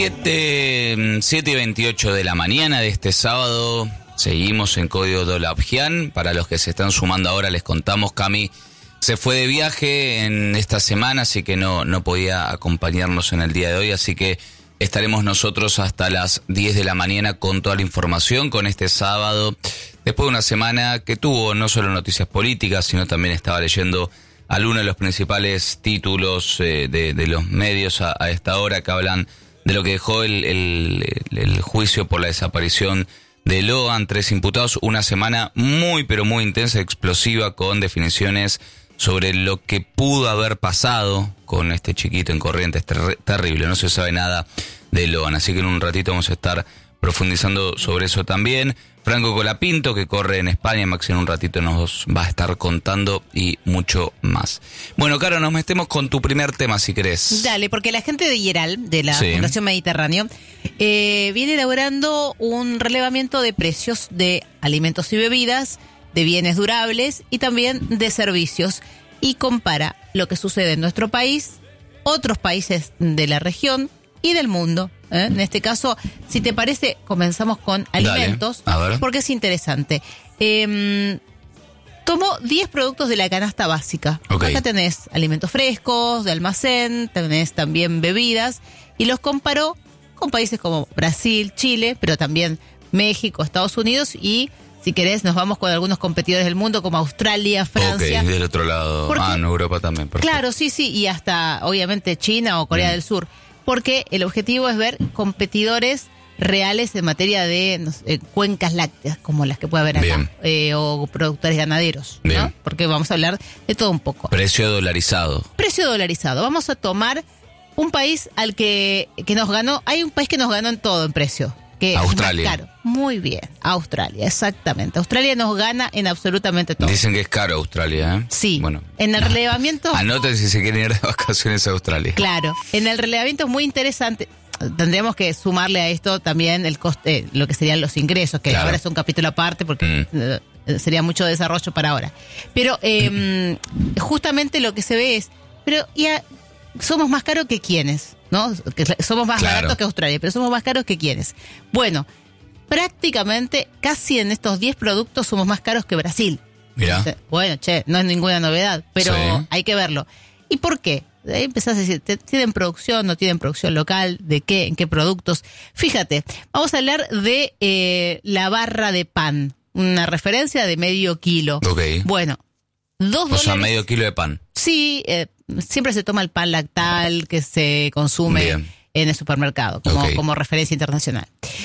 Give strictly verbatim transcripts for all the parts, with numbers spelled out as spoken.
siete y veintiocho de la mañana de este sábado, seguimos en Código Dolabjian. Para los que se están sumando ahora les contamos, Cami se fue de viaje en esta semana, así que no, no podía acompañarnos en el día de hoy, así que estaremos nosotros hasta las diez de la mañana con toda la información, con este sábado, después de una semana que tuvo no solo noticias políticas, sino también estaba leyendo algunos de los principales títulos eh, de, de los medios a, a esta hora que hablan de lo que dejó el, el, el juicio por la desaparición de Logan, tres imputados, una semana muy pero muy intensa, explosiva, con definiciones sobre lo que pudo haber pasado con este chiquito en Corrientes. Ter- terrible, no se sabe nada de Logan, así que en un ratito vamos a estar profundizando sobre eso también. Franco Colapinto, que corre en España, Max en un ratito nos va a estar contando y mucho más. Bueno, Caro, nos metemos con tu primer tema, si querés. Dale, porque la gente de IERAL, de la Sí. Fundación Mediterráneo, eh, viene elaborando un relevamiento de precios de alimentos y bebidas, de bienes durables y también de servicios, y compara lo que sucede en nuestro país, otros países de la región y del mundo. ¿eh? En este caso, si te parece, comenzamos con alimentos, Dale, a ver. porque es interesante. Eh, tomó diez productos de la canasta básica. Ok. Acá tenés alimentos frescos, de almacén, tenés también bebidas, y los comparó con países como Brasil, Chile, pero también México, Estados Unidos, y si querés nos vamos con algunos competidores del mundo como Australia, Francia. Ok, del otro lado. Porque- Ah, en Europa también. Perfecto. Claro, sí, sí, y hasta obviamente China o Corea Mm. del Sur, porque el objetivo es ver competidores reales en materia de no sé, cuencas lácteas, como las que puede haber acá, Bien. eh, o productores ganaderos, ¿no? Bien. Porque vamos a hablar de todo un poco. Precio dolarizado. Precio dolarizado. Vamos a tomar un país al que, que nos ganó. Hay un país que nos ganó en todo en precio. Que Australia. Es más caro. Muy bien. Australia, exactamente. Australia nos gana en absolutamente todo. Dicen que es caro Australia, ¿eh? Sí. Bueno, En el relevamiento. anoten si se quieren ir de vacaciones a Australia. Claro. En el relevamiento es muy interesante. Tendremos que sumarle a esto también el coste, lo que serían los ingresos, que Claro. ahora es un capítulo aparte porque Mm. eh, sería mucho desarrollo para ahora. Pero eh, justamente lo que se ve es, pero ya somos más caros que quiénes, ¿no? Que somos más Claro. baratos que Australia, pero somos más caros que quiénes. Bueno, prácticamente casi en estos diez productos somos más caros que Brasil. Mirá. Bueno, che, no es ninguna novedad, pero Sí. hay que verlo. ¿Y por qué? De ahí empezás a decir, ¿te- ¿tienen producción, no tienen producción local? ¿De qué? ¿En qué productos? Fíjate, vamos a hablar de eh, la barra de pan, una referencia de medio kilo. Ok. Bueno, dos O dólares. sea, medio kilo de pan. Sí, eh, siempre se toma el pan lactal que se consume Bien. en el supermercado, como, Ok. como referencia internacional.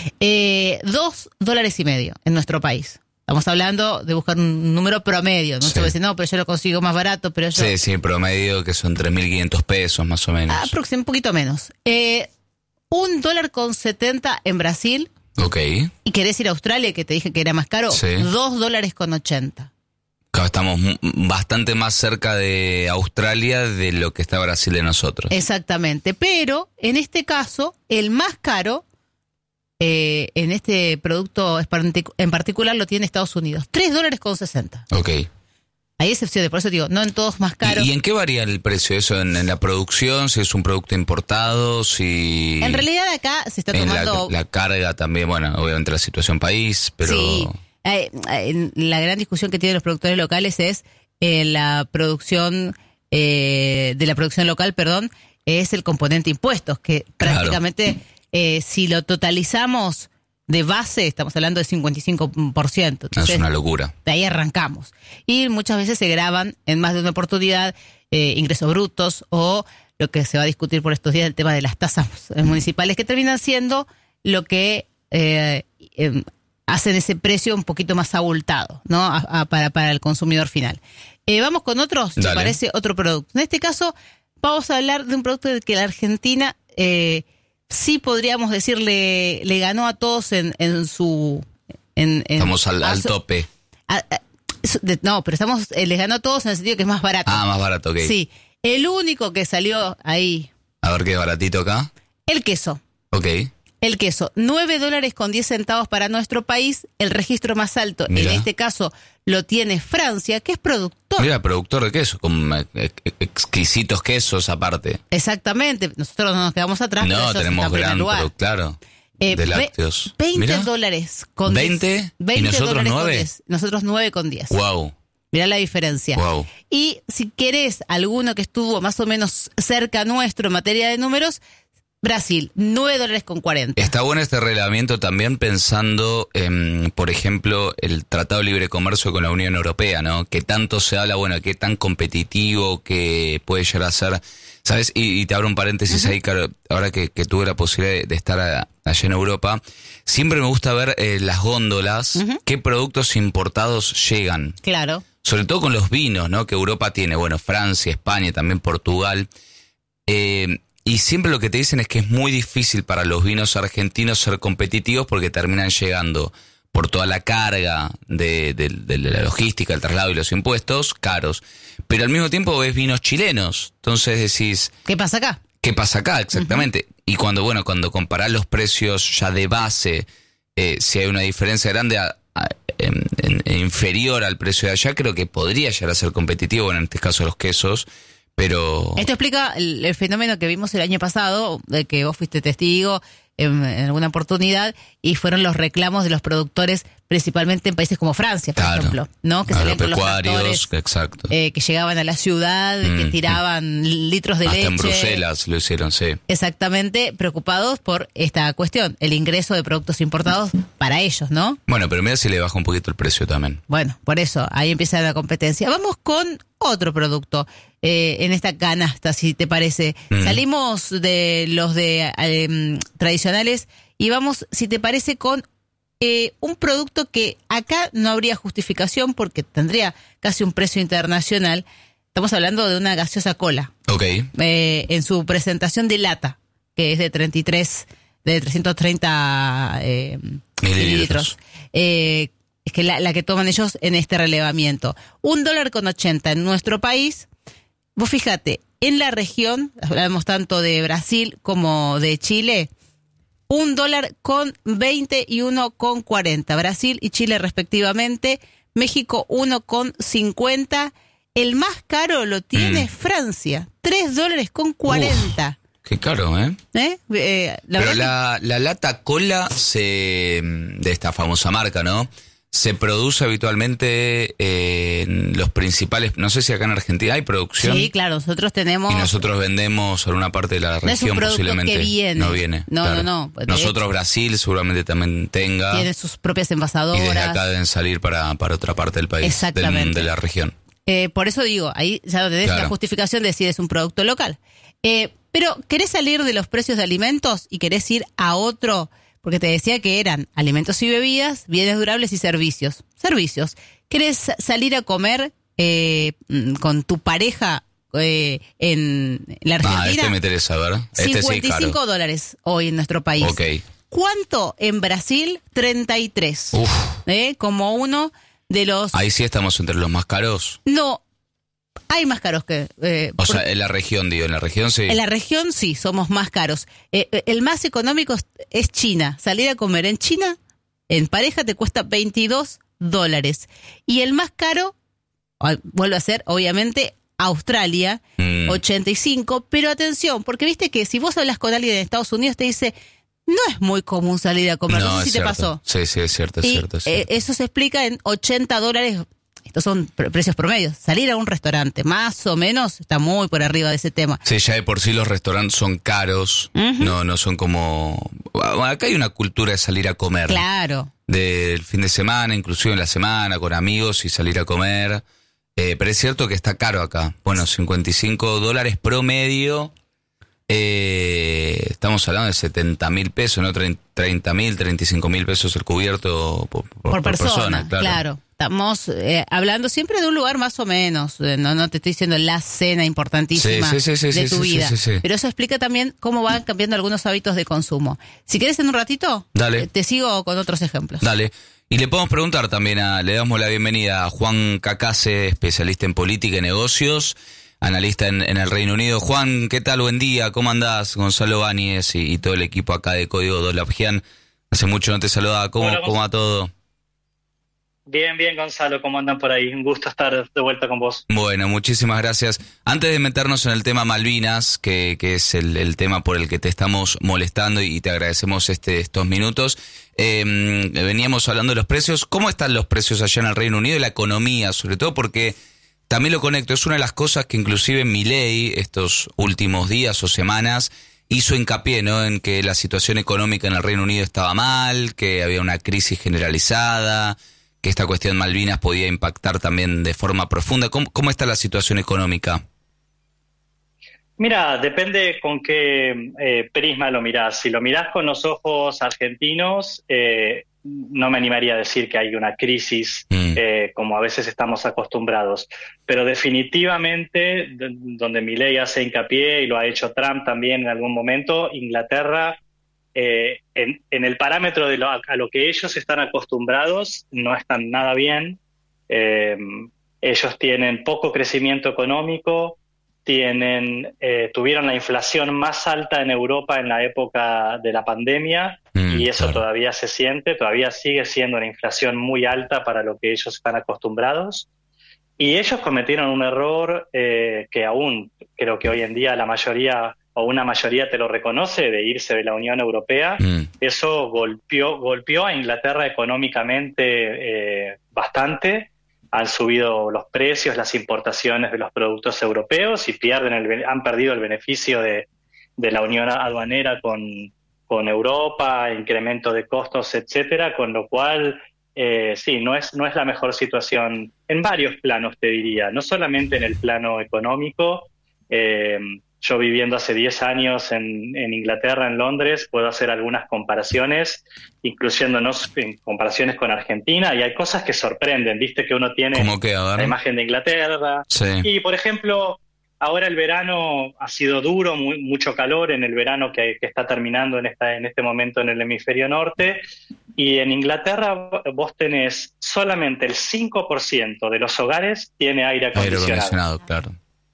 Eh, dos dólares y medio en nuestro país. Estamos hablando de buscar un número promedio. No Sí. se puede decir, no, pero yo lo consigo más barato, pero yo... Sí, sí, promedio que son tres mil quinientos pesos más o menos. Aproximadamente un poquito menos. Eh, un dólar con setenta en Brasil. Ok. Y querés ir a Australia, que te dije que era más caro. Sí. Dos dólares con ochenta. Claro, estamos m- bastante más cerca de Australia de lo que está Brasil de nosotros. Exactamente. Pero, en este caso, el más caro, eh, en este producto en particular, lo tiene Estados Unidos. Tres dólares con sesenta. Ok. Hay excepciones, por eso digo, no en todos más caro. ¿Y, y en qué varía el precio eso? ¿En, en la producción? ¿Si es un producto importado? Si En realidad acá se está en la, tomando... la carga también, bueno, obviamente la situación país, pero... Sí, eh, eh, la gran discusión que tienen los productores locales es eh, la producción, eh, de la producción local, perdón, es el componente impuestos, que Claro. prácticamente eh, si lo totalizamos de base, estamos hablando de cincuenta y cinco por ciento. es Entonces, una locura. de ahí arrancamos. Y muchas veces se graban en más de una oportunidad eh, ingresos brutos o lo que se va a discutir por estos días, el tema de las tasas municipales, que terminan siendo lo que eh, eh, hacen ese precio un poquito más abultado, ¿no? A, a, para, para el consumidor final. Eh, vamos con otros, ¿te Dale. parece? Otro producto. En este caso, vamos a hablar de un producto del que la Argentina eh, sí podríamos decir le, le ganó a todos en, en su... En, en- Estamos al, a al su- tope. a- a- su- de- no, pero estamos eh, les ganó a todos en el sentido que es más barato. Ah, más barato, ok. Sí, el único que salió ahí, A ver qué baratito acá. el queso. Ok. El queso, nueve dólares con diez centavos para nuestro país. El registro más alto, Mirá. en este caso, lo tiene Francia, que es productor. Mira, productor de queso, con eh, exquisitos quesos aparte. Exactamente. Nosotros no nos quedamos atrás. pero No, ellos tenemos están en primer gran, lugar. pero claro, Eh, de ve- lácteos. veinte Mirá. dólares con ¿veinte? diez. ¿Y veinte nosotros dólares con nueve? diez. Nosotros nueve con diez. Wow, Mirá la diferencia. wow. Y si querés alguno que estuvo más o menos cerca nuestro en materia de números, Brasil, nueve dólares con cuarenta. Está bueno este reglamento también pensando en, por ejemplo, el Tratado de Libre Comercio con la Unión Europea, ¿no? Que tanto se habla, bueno, qué tan competitivo que puede llegar a ser, ¿sabes? Y, y te abro un paréntesis uh-huh. ahí, claro, ahora que, que tuve la posibilidad de, de estar a, allá en Europa, siempre me gusta ver eh, las góndolas, uh-huh. qué productos importados llegan. Claro. Sobre todo con los vinos, ¿no? Que Europa tiene, bueno, Francia, España, también Portugal. Eh... Y siempre lo que te dicen es que es muy difícil para los vinos argentinos ser competitivos porque terminan llegando por toda la carga de, de, de la logística, el traslado y los impuestos, caros. Pero al mismo tiempo ves vinos chilenos. Entonces decís... ¿Qué pasa acá? ¿Qué pasa acá? Exactamente. Uh-huh. Y cuando, bueno, cuando comparás los precios ya de base, eh, si hay una diferencia grande a, a, en, en, inferior al precio de allá, creo que podría llegar a ser competitivo, bueno, en este caso los quesos. Pero... Esto explica el, el fenómeno que vimos el año pasado, de que vos fuiste testigo en, en alguna oportunidad, y fueron los reclamos de los productores, principalmente en países como Francia, por claro. ejemplo, ¿no? Que salían con los tractores, exacto. Eh, que llegaban a la ciudad, mm, que tiraban mm. litros de Hasta leche. En Bruselas lo hicieron, sí. Exactamente, preocupados por esta cuestión, el ingreso de productos importados para ellos, ¿no? Bueno, pero mira si le baja un poquito el precio también. Bueno, por eso, ahí empieza la competencia. Vamos con otro producto eh, en esta canasta, si te parece. Mm. Salimos de los de eh, tradicionales y vamos, si te parece, con eh, un producto que acá no habría justificación porque tendría casi un precio internacional. Estamos hablando de una gaseosa cola. Ok. Eh, en su presentación de lata, que es de treinta y tres, de trescientos treinta eh, mililitros. Eh, es que la, la que toman ellos en este relevamiento. Un dólar con ochenta en nuestro país. Vos fíjate, en la región, hablamos tanto de Brasil como de Chile, un dólar con veinte y uno con cuarenta. Brasil y Chile respectivamente. México uno con cincuenta. El más caro lo tiene mm. Francia, tres dólares con cuarenta. Uf, qué caro, ¿eh? ¿Eh? eh la Pero la, la lata cola se, de esta famosa marca, ¿no? Se produce habitualmente eh, en los principales, no sé si acá en Argentina hay producción. Sí, claro, nosotros tenemos... Y nosotros vendemos en una parte de la región, no es un producto posiblemente. Que viene. No viene. No, claro. no, no. Nosotros hecho, Brasil seguramente también tenga. Tiene sus propias envasadoras. Y desde acá deben salir para, para otra parte del país. Exactamente. Del, de la región. Eh, por eso digo, ahí ya lo tenés, claro. La justificación de si es un producto local. Eh, pero, ¿querés salir de los precios de alimentos y querés ir a otro? Porque te decía que eran alimentos y bebidas, bienes durables y servicios. Servicios. ¿Querés salir a comer eh, con tu pareja eh, en la Argentina? Ah, este me interesa, ver. Este cincuenta y cinco sí, claro. dólares hoy en nuestro país. Ok. ¿Cuánto en Brasil? treinta y tres. Uf. ¿Eh? Como uno de los... Ahí sí estamos entre los más caros. No, hay más caros que... Eh, o por... sea, en la región, digo, en la región sí. En la región sí, somos más caros. Eh, el más económico es China. Salir a comer en China, en pareja, te cuesta veintidós dólares. Y el más caro, vuelvo a ser, obviamente, Australia, mm. ochenta y cinco. Pero atención, porque viste que si vos hablas con alguien en Estados Unidos, te dice... No es muy común salir a comer, no, no sé si cierto. te pasó. Sí, sí, es cierto, es y, cierto. Es cierto. Eh, eso se explica en ochenta dólares, estos son pre- precios promedios. Salir a un restaurante, más o menos, está muy por arriba de ese tema. Sí, ya de por sí los restaurantes son caros, uh-huh. no no son como... Acá hay una cultura de salir a comer. Claro. Del fin de semana, inclusive en la semana, con amigos y salir a comer. Eh, pero es cierto que está caro acá. Bueno, cincuenta y cinco dólares promedio... Eh, estamos hablando de setenta mil pesos, no treinta mil, treinta y cinco mil pesos el cubierto por, por, por persona, por persona, claro. claro. Estamos eh, hablando siempre de un lugar más o menos, eh, no, no te estoy diciendo la cena importantísima sí, sí, sí, sí, de tu sí, vida, sí, sí, sí. pero eso explica también cómo van cambiando algunos hábitos de consumo. Si querés en un ratito, Dale. Eh, te sigo con otros ejemplos. Dale. Y le podemos preguntar también, a, le damos la bienvenida a Juan Cacase, especialista en política y negocios, analista en, en el Reino Unido. Juan, ¿qué tal? Buen día, ¿cómo andás? Gonzalo Báñez y, y todo el equipo acá de Código Dolabjian. Hace mucho no te saludaba, ¿cómo, Hola, ¿cómo va todo? Bien, bien, Gonzalo, ¿cómo andan por ahí? Un gusto estar de vuelta con vos. Bueno, muchísimas gracias. Antes de meternos en el tema Malvinas, que, que es el, el tema por el que te estamos molestando y te agradecemos este, estos minutos, eh, veníamos hablando de los precios. ¿Cómo están los precios allá en el Reino Unido y la economía, sobre todo? Porque también lo conecto, es una de las cosas que inclusive Milei estos últimos días o semanas hizo hincapié, ¿no?, en que la situación económica en el Reino Unido estaba mal, que había una crisis generalizada, que esta cuestión Malvinas podía impactar también de forma profunda. ¿Cómo, cómo está la situación económica? Mira, depende con qué eh, prisma lo mirás. Si lo mirás con los ojos argentinos, eh, no me animaría a decir que hay una crisis mm. eh, como a veces estamos acostumbrados. Pero definitivamente, d- donde Milei hace hincapié, y lo ha hecho Trump también en algún momento, Inglaterra, Eh, en, en el parámetro de lo, a lo que ellos están acostumbrados, no están nada bien. Eh, ellos tienen poco crecimiento económico, tienen, eh, tuvieron la inflación más alta en Europa en la época de la pandemia, mm, y eso claro. todavía se siente, todavía sigue siendo una inflación muy alta para lo que ellos están acostumbrados. Y ellos cometieron un error eh, que aún creo que hoy en día la mayoría o una mayoría te lo reconoce, de irse de la Unión Europea. Mm. Eso golpeó, golpeó a Inglaterra económicamente eh, bastante. Han subido los precios, las importaciones de los productos europeos y pierden el, han perdido el beneficio de, de la unión aduanera con, con Europa, incremento de costos, etcétera, con lo cual eh, sí, no es, no es la mejor situación en varios planos, te diría, no solamente en el plano económico. eh, Yo viviendo hace diez años en, en Inglaterra, en Londres, puedo hacer algunas comparaciones, incluyéndonos en comparaciones con Argentina, y hay cosas que sorprenden, viste que uno tiene que, la imagen de Inglaterra. Sí. Y, por ejemplo, ahora el verano ha sido duro, muy, mucho calor en el verano que, que está terminando en, esta, en este momento en el hemisferio norte, y en Inglaterra vos tenés solamente el cinco por ciento de los hogares tiene aire acondicionado. Aire acondicionado, claro.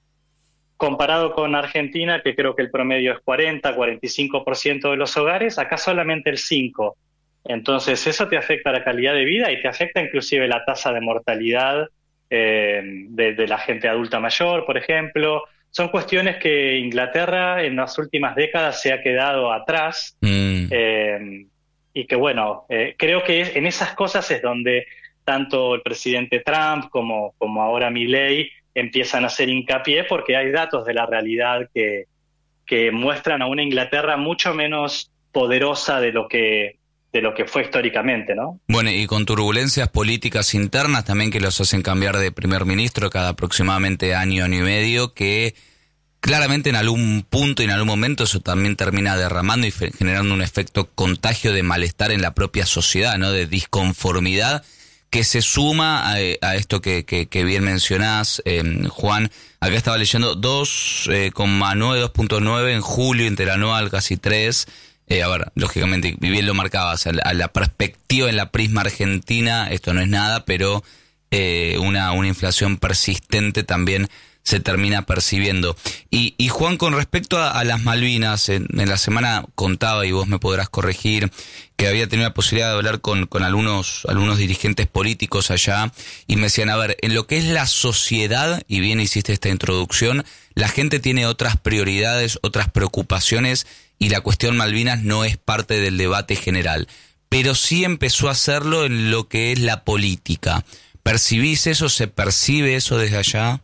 Comparado con Argentina, que creo que el promedio es cuarenta, cuarenta y cinco por ciento de los hogares, acá solamente el cinco por ciento. Entonces eso te afecta la calidad de vida y te afecta inclusive la tasa de mortalidad eh, de, de la gente adulta mayor, por ejemplo. Son cuestiones que Inglaterra en las últimas décadas se ha quedado atrás mm. eh, y que bueno, eh, creo que es, en esas cosas es donde tanto el presidente Trump como, como ahora Milei empiezan a hacer hincapié, porque hay datos de la realidad que, que muestran a una Inglaterra mucho menos poderosa de lo que de lo que fue históricamente, ¿no? Bueno, y con turbulencias políticas internas también que los hacen cambiar de primer ministro cada aproximadamente año, año y medio, que claramente en algún punto y en algún momento eso también termina derramando y fe- generando un efecto contagio de malestar en la propia sociedad, ¿no?, de disconformidad, que se suma a, a esto que, que, que bien mencionás, eh, Juan. Acá estaba leyendo dos coma nueve, dos punto nueve en julio, interanual casi tres. Eh, a ver, lógicamente, bien lo marcabas, a la, a la perspectiva en la prisma argentina, esto no es nada, pero eh, una, una inflación persistente también se termina percibiendo. Y, y Juan, con respecto a, a las Malvinas, en, en la semana contaba, y vos me podrás corregir, que había tenido la posibilidad de hablar con, con algunos, algunos dirigentes políticos allá, y me decían, a ver, en lo que es la sociedad, y bien hiciste esta introducción, la gente tiene otras prioridades, otras preocupaciones, y la cuestión Malvinas no es parte del debate general, pero sí empezó a hacerlo en lo que es la política. ¿Percibís eso? ¿Se percibe eso desde allá?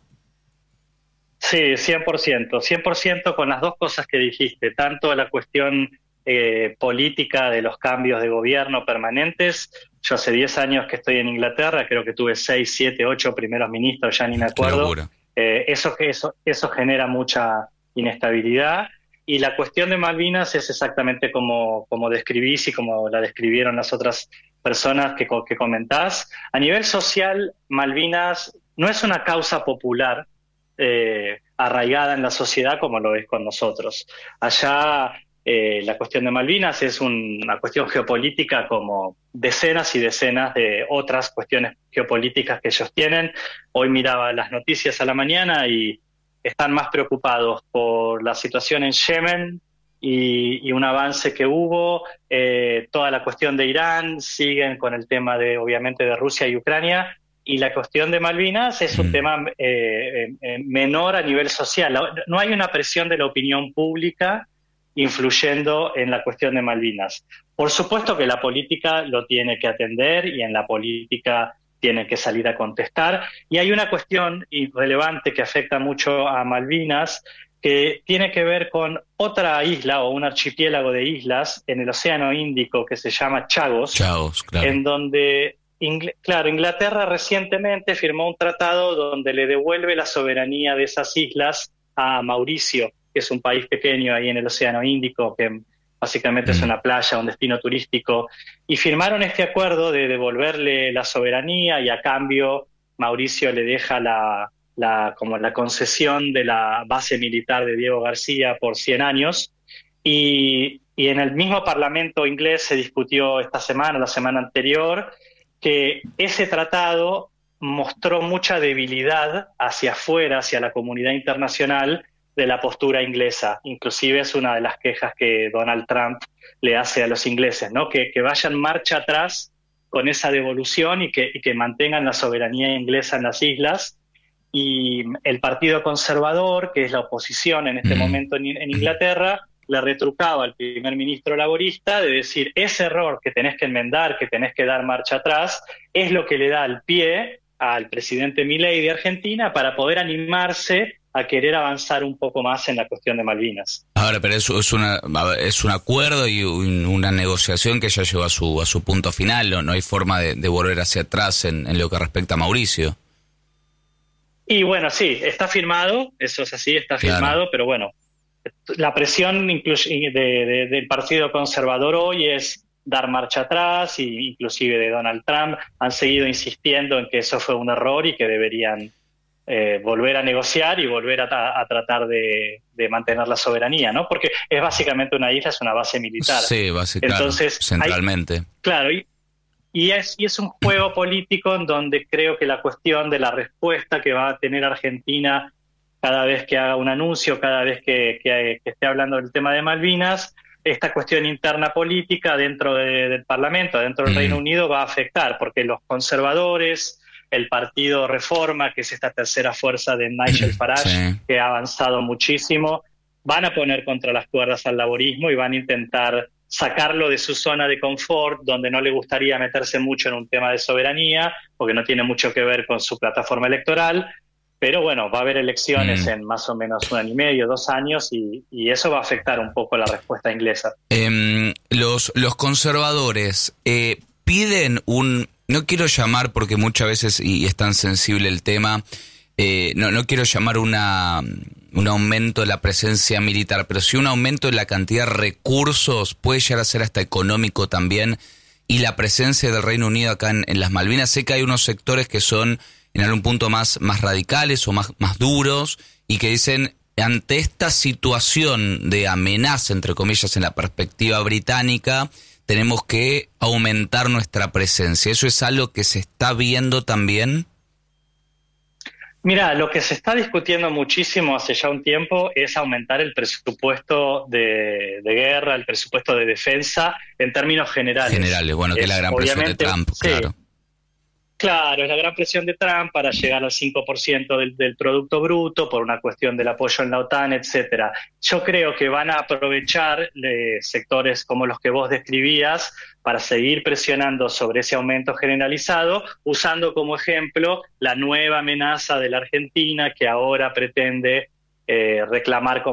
Sí, cien por ciento, cien por ciento con las dos cosas que dijiste, tanto la cuestión eh, política de los cambios de gobierno permanentes. Yo hace diez años que estoy en Inglaterra, creo que tuve seis, siete, ocho primeros ministros, ya ni me acuerdo. Eh, eso, eso, eso genera mucha inestabilidad. Y la cuestión de Malvinas es exactamente como, como describís y como la describieron las otras personas que, que comentás. A nivel social, Malvinas no es una causa popular eh, arraigada en la sociedad como lo es con nosotros. Allá eh, la cuestión de Malvinas es un, una cuestión geopolítica como decenas y decenas de otras cuestiones geopolíticas que ellos tienen. Hoy miraba las noticias a la mañana y están más preocupados por la situación en Yemen y, y un avance que hubo, eh, toda la cuestión de Irán, siguen con el tema de, obviamente, de Rusia y Ucrania, y la cuestión de Malvinas es un mm. tema eh, eh, menor a nivel social. No hay una presión de la opinión pública influyendo en la cuestión de Malvinas. Por supuesto que la política lo tiene que atender y en la política tiene que salir a contestar. Y hay una cuestión relevante que afecta mucho a Malvinas, que tiene que ver con otra isla o un archipiélago de islas en el Océano Índico que se llama Chagos, Chagos, claro. En donde, Ingl- claro, Inglaterra recientemente firmó un tratado donde le devuelve la soberanía de esas islas a Mauricio, que es un país pequeño ahí en el Océano Índico, que básicamente mm. es una playa, un destino turístico, y firmaron este acuerdo de devolverle la soberanía y a cambio Mauricio le deja la, la, como la concesión de la base militar de Diego García por cien años, y, y en el mismo Parlamento inglés se discutió esta semana, la semana anterior, que ese tratado mostró mucha debilidad hacia afuera, hacia la comunidad internacional, de la postura inglesa. Inclusive es una de las quejas que Donald Trump le hace a los ingleses, ¿no? Que, que vayan marcha atrás con esa devolución y que, y que mantengan la soberanía inglesa en las islas. Y el Partido Conservador, que es la oposición en este mm. momento en, en Inglaterra, le retrucaba al primer ministro laborista de decir, ese error que tenés que enmendar, que tenés que dar marcha atrás, es lo que le da el pie al presidente Milei de Argentina para poder animarse a querer avanzar un poco más en la cuestión de Malvinas. Ahora, pero eso es una es un acuerdo y un, una negociación que ya llegó a su a su punto final, no, no hay forma de, de volver hacia atrás en, en lo que respecta a Mauricio. Y bueno, sí, está firmado, eso es así, está claro. firmado, pero bueno, la presión inclusive de, de, del Partido Conservador hoy es dar marcha atrás, y inclusive de Donald Trump han seguido insistiendo en que eso fue un error y que deberían Eh, volver a negociar y volver a, a tratar de, de mantener la soberanía, ¿no? Porque es básicamente una isla, es una base militar. Sí, básicamente, Entonces, centralmente. Hay, claro, y, y, es, y es un juego político en donde creo que la cuestión de la respuesta que va a tener Argentina cada vez que haga un anuncio, cada vez que, que, que esté hablando del tema de Malvinas, esta cuestión interna política dentro de, del Parlamento, dentro del mm. Reino Unido, va a afectar, porque los conservadores, el Partido Reforma, que es esta tercera fuerza de Nigel Farage, sí. que ha avanzado muchísimo, van a poner contra las cuerdas al laborismo y van a intentar sacarlo de su zona de confort, donde no le gustaría meterse mucho en un tema de soberanía, porque no tiene mucho que ver con su plataforma electoral. Pero bueno, va a haber elecciones mm. en más o menos un año y medio, dos años, y, y eso va a afectar un poco la respuesta inglesa. Eh, los, los conservadores eh, piden un... No quiero llamar, porque muchas veces, y es tan sensible el tema, eh, no, no quiero llamar una un aumento de la presencia militar, pero sí un aumento de la cantidad de recursos, puede llegar a ser hasta económico también, y la presencia del Reino Unido acá en, en las Malvinas. Sé que hay unos sectores que son en algún punto más, más radicales o más, más duros, y que dicen, ante esta situación de amenaza, entre comillas, en la perspectiva británica, tenemos que aumentar nuestra presencia. ¿Eso es algo que se está viendo también? Mira, lo que se está discutiendo muchísimo hace ya un tiempo es aumentar el presupuesto de, de guerra, el presupuesto de defensa en términos generales. Generales, bueno, que es, es la gran presión de Trump, sí, claro. Claro, es la gran presión de Trump para llegar al cinco por ciento del, del Producto Bruto por una cuestión del apoyo en la OTAN, etcétera. Yo creo que van a aprovechar eh, sectores como los que vos describías para seguir presionando sobre ese aumento generalizado, usando como ejemplo la nueva amenaza de la Argentina que ahora pretende eh, reclamar